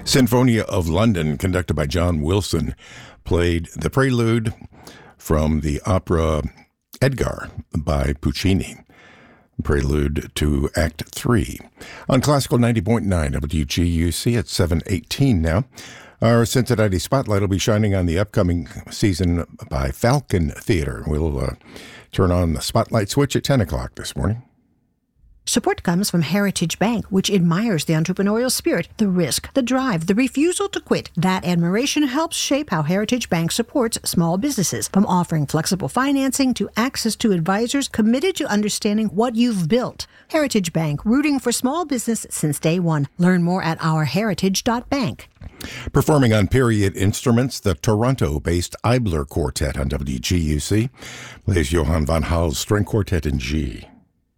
Sinfonia of London, conducted by John Wilson, played the prelude from the opera Edgar by Puccini. Prelude to Act 3. On Classical 90.9 WGUC at 7:18 now. Our Cincinnati Spotlight will be shining on the upcoming season by Falcon Theater. We'll turn on the spotlight switch at 10 o'clock this morning. Support comes from Heritage Bank, which admires the entrepreneurial spirit, the risk, the drive, the refusal to quit. That admiration helps shape how Heritage Bank supports small businesses, from offering flexible financing to access to advisors committed to understanding what you've built. Heritage Bank, rooting for small business since day one. Learn more at ourheritage.bank. Performing on period instruments, the Toronto-based Eibler Quartet on WGUC plays Johann von Hall's String Quartet in G.